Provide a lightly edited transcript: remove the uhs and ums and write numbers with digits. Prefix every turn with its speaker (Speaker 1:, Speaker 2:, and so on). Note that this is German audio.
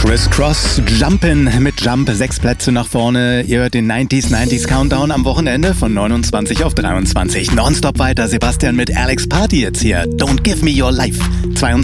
Speaker 1: Criss Cross, Jumpin' mit Jump, 6 Plätze nach vorne. Ihr hört den 90s Countdown am Wochenende von 29 auf 23. Nonstop weiter, Sebastian mit Alex Party jetzt hier. Don't give me your life.